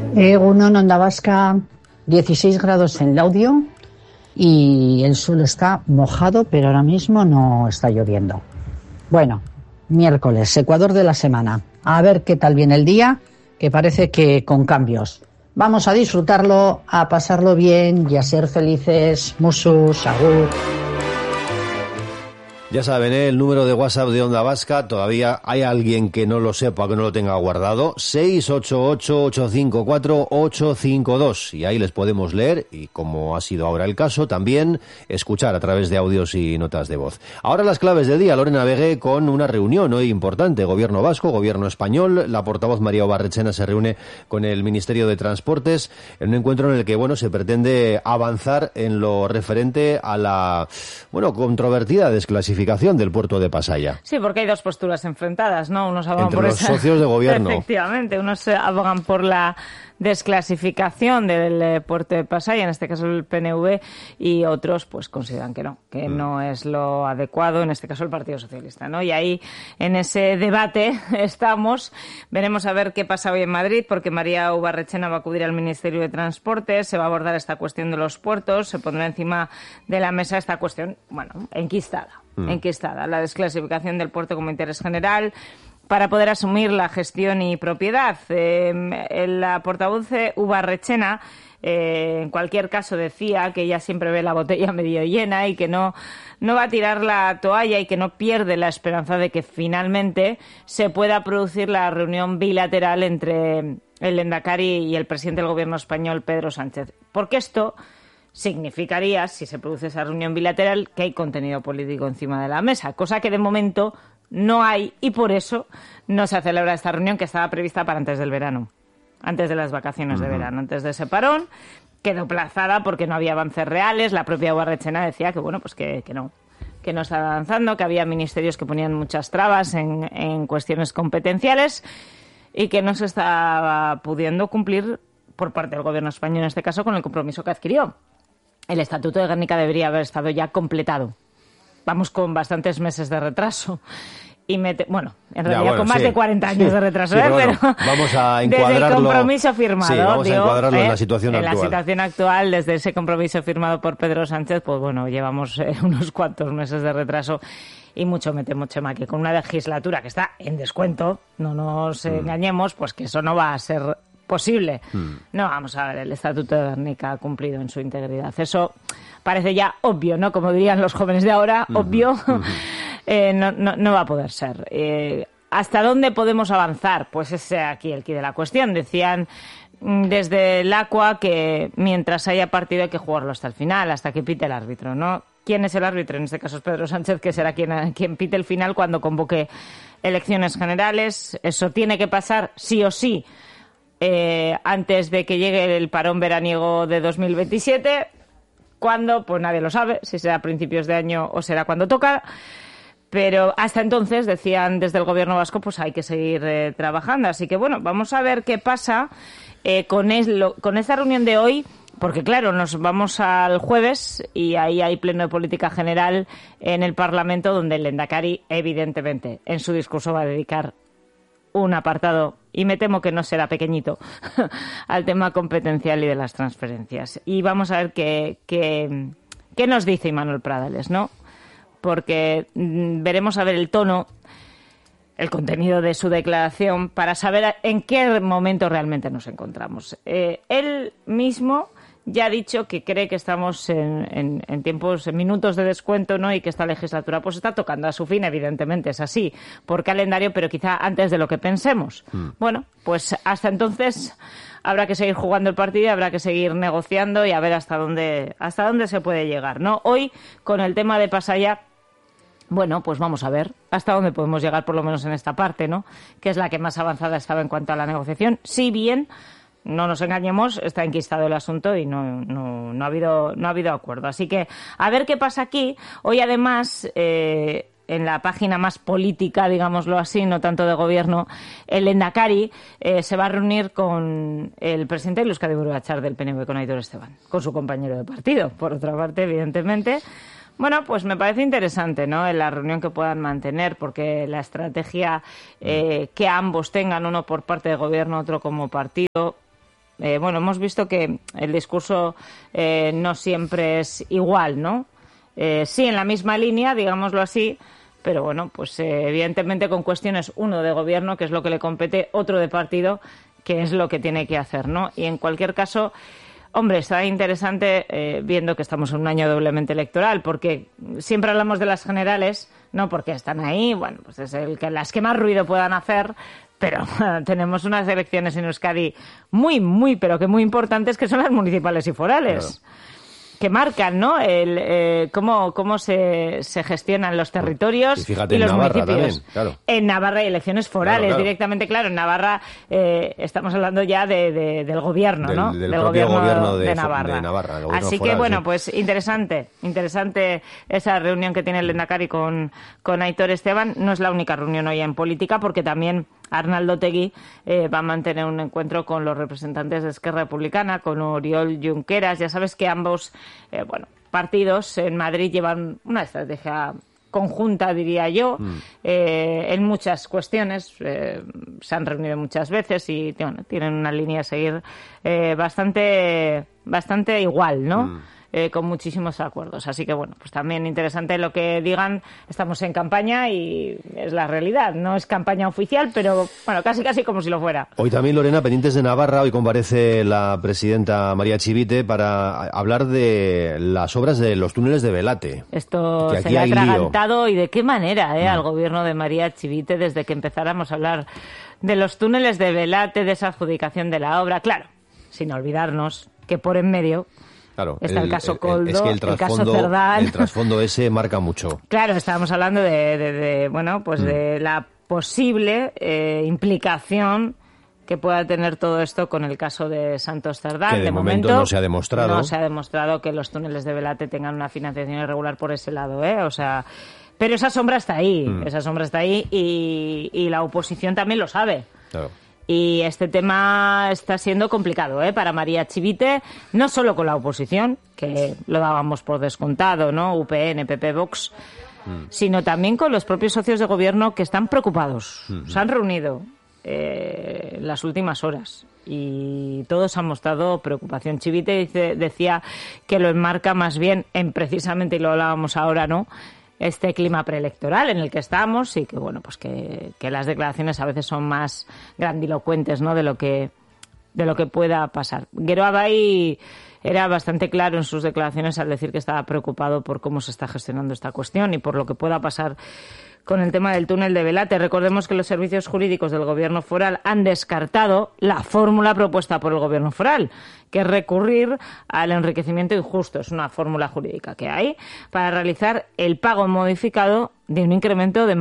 Egunon, Onda Vasca, 16 grados en Laudio y el suelo está mojado, pero ahora mismo no está lloviendo. Bueno, miércoles, Ecuador de la semana. A ver qué tal viene el día, que parece que con cambios. Vamos a disfrutarlo, a pasarlo bien y a ser felices. Musus, agur. Ya saben, el número de WhatsApp de Onda Vasca, todavía hay alguien que no lo sepa, que no lo tenga guardado, 688-854-852. Y ahí les podemos leer y, como ha sido ahora el caso, también escuchar a través de audios y notas de voz. Ahora las claves del día, Lorena Vegué, con una reunión hoy importante, Gobierno vasco, Gobierno español. La portavoz María Ubarretxena se reúne con el Ministerio de Transportes en un encuentro en el que, se pretende avanzar en lo referente a la, controvertida desclasificación del puerto de Pasaia. Sí, porque hay dos posturas enfrentadas, ¿no? Unos abogan entre por los socios de gobierno. Efectivamente, unos abogan por la desclasificación del puerto de Pasaia, en este caso el PNV, y otros pues consideran que no es lo adecuado, en este caso el Partido Socialista, ¿no? Y ahí en ese debate estamos. Veremos a ver qué pasa hoy en Madrid, porque María Ubarretxena va a acudir al Ministerio de Transportes, se va a abordar esta cuestión de los puertos, se pondrá encima de la mesa esta cuestión, enquistada, la desclasificación del puerto como interés general, para poder asumir la gestión y propiedad. La portavoz Ubarretxena, en cualquier caso, decía que ella siempre ve la botella medio llena y que no va a tirar la toalla y que no pierde la esperanza de que finalmente se pueda producir la reunión bilateral entre el Lehendakari y el presidente del Gobierno español, Pedro Sánchez. Porque esto significaría, si se produce esa reunión bilateral, que hay contenido político encima de la mesa, cosa que de momento no hay, y por eso no se celebra esta reunión, que estaba prevista para antes del verano, antes de las vacaciones de verano, antes de ese parón. Quedó aplazada porque no había avances reales. La propia Ubarretxena decía que no estaba avanzando, que había ministerios que ponían muchas trabas en cuestiones competenciales y que no se estaba pudiendo cumplir por parte del Gobierno español, en este caso, con el compromiso que adquirió. El Estatuto de Gernika debería haber estado ya completado. Vamos con bastantes meses de retraso. En realidad con más de 40 años de retraso, sí, pero vamos a encuadrarlo. Desde el compromiso firmado. Sí, vamos a encuadrarlo en la situación actual. En la situación actual, desde ese compromiso firmado por Pedro Sánchez, llevamos unos cuantos meses de retraso. Y mucho me temo, Chema, que con una legislatura que está en descuento, no nos engañemos, pues que eso no va a ser posible. No, vamos a ver, el Estatuto de Gernika ha cumplido en su integridad. Eso parece ya obvio, ¿no? Como dirían los jóvenes de ahora, obvio. No va a poder ser. ¿Hasta dónde podemos avanzar? Pues ese aquí el quid de la cuestión. Decían desde el ACUA que mientras haya partido hay que jugarlo hasta el final, hasta que pite el árbitro, ¿no? ¿Quién es el árbitro? En este caso es Pedro Sánchez, que será quien pite el final cuando convoque elecciones generales. Eso tiene que pasar sí o sí antes de que llegue el parón veraniego de 2027. ¿Cuándo? Pues nadie lo sabe, si será a principios de año o será cuando toca. Pero hasta entonces, decían desde el Gobierno vasco, pues hay que seguir trabajando. Así que vamos a ver qué pasa con esta reunión de hoy, porque claro, nos vamos al jueves y ahí hay pleno de política general en el Parlamento, donde el Lehendakari, evidentemente, en su discurso va a dedicar un apartado, y me temo que no será pequeñito, al tema competencial y de las transferencias. Y vamos a ver qué nos dice Imanol Pradales, ¿no? Porque veremos a ver el tono, el contenido de su declaración, para saber en qué momento realmente nos encontramos. Él mismo ya ha dicho que cree que estamos en tiempos, en minutos de descuento, ¿no? Y que esta legislatura pues está tocando a su fin, evidentemente es así, por calendario, pero quizá antes de lo que pensemos. Bueno, pues hasta entonces habrá que seguir jugando el partido, habrá que seguir negociando y a ver hasta dónde se puede llegar, ¿no? Hoy, con el tema de Pasaia, pues vamos a ver hasta dónde podemos llegar, por lo menos en esta parte, ¿no? Que es la que más avanzada estaba en cuanto a la negociación. Si bien, no nos engañemos, está enquistado el asunto y no ha habido acuerdo. Así que a ver qué pasa aquí. Hoy, además, en la página más política, digámoslo así, no tanto de gobierno, el Lehendakari se va a reunir con el presidente de Euskadi Buru Batzar del PNV, con Aitor Esteban, con su compañero de partido, por otra parte, evidentemente. Pues me parece interesante, ¿no?, en la reunión que puedan mantener, porque la estrategia que ambos tengan, uno por parte del gobierno, otro como partido, Bueno, hemos visto que el discurso no siempre es igual, ¿no? Sí, en la misma línea, digámoslo así, pero bueno, pues evidentemente con cuestiones, uno de gobierno, que es lo que le compete, otro de partido, que es lo que tiene que hacer, ¿no? Y en cualquier caso, hombre, está interesante viendo que estamos en un año doblemente electoral, porque siempre hablamos de las generales, no porque están ahí, bueno, pues es las que más ruido puedan hacer, pero tenemos unas elecciones en Euskadi muy, pero que muy importantes, que son las municipales y forales. Claro. Que marcan, ¿no? Cómo se gestionan los territorios y los Navarra municipios. También, claro. En Navarra hay elecciones forales, claro. directamente, claro. En Navarra estamos hablando ya del gobierno, ¿no? Del propio gobierno de Navarra. Así foral, que, bueno, sí. pues interesante esa reunión que tiene el Lehendakari con Aitor Esteban. No es la única reunión hoy en política, porque también Arnaldo Otegi va a mantener un encuentro con los representantes de Esquerra Republicana, con Oriol Junqueras. Ya sabes que ambos partidos en Madrid llevan una estrategia conjunta, diría yo, en muchas cuestiones. Se han reunido muchas veces y tienen una línea a seguir bastante igual, ¿no? Con muchísimos acuerdos. Así que, bueno, pues también interesante lo que digan. Estamos en campaña y es la realidad. No es campaña oficial, pero, bueno, casi como si lo fuera. Hoy también, Lorena, pendientes de Navarra, hoy comparece la presidenta María Chivite para hablar de las obras de los túneles de Belate. Esto se le ha atragantado, y de qué manera, al gobierno de María Chivite, desde que empezáramos a hablar de los túneles de Belate, de esa adjudicación de la obra. Claro, sin olvidarnos que por en medio... Claro, está el caso Coldo, es que el caso Cerdán. El trasfondo ese marca mucho. Claro, estábamos hablando de la posible implicación que pueda tener todo esto con el caso de Santos Cerdán. Que de momento no se ha demostrado. No se ha demostrado que los túneles de Belate tengan una financiación irregular por ese lado, O sea, pero esa sombra está ahí, y la oposición también lo sabe. Claro. Y este tema está siendo complicado, para María Chivite, no solo con la oposición, que lo dábamos por descontado, ¿no? UPN, PP, Vox, sino también con los propios socios de gobierno, que están preocupados. Se han reunido en las últimas horas y todos han mostrado preocupación. Chivite decía que lo enmarca más bien en, precisamente, y lo hablábamos ahora, ¿no?, este clima preelectoral en el que estamos, y que, bueno, pues que las declaraciones a veces son más grandilocuentes, ¿no?, de lo que pueda pasar. Geroa Bai era bastante claro en sus declaraciones al decir que estaba preocupado por cómo se está gestionando esta cuestión y por lo que pueda pasar con el tema del túnel de Belate. Recordemos que los servicios jurídicos del Gobierno foral han descartado la fórmula propuesta por el Gobierno foral, que es recurrir al enriquecimiento injusto. Es una fórmula jurídica que hay para realizar el pago modificado de un incremento de